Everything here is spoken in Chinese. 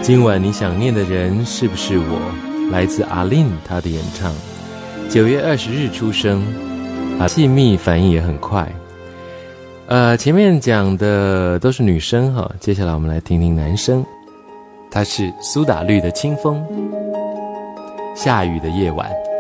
今晚你想念的人是不是我？来自阿令她的演唱。9月20日出生，细密反应也很快。前面讲的都是女生哈，接下来我们来听听男生。他是苏打绿的清风，下雨的夜晚。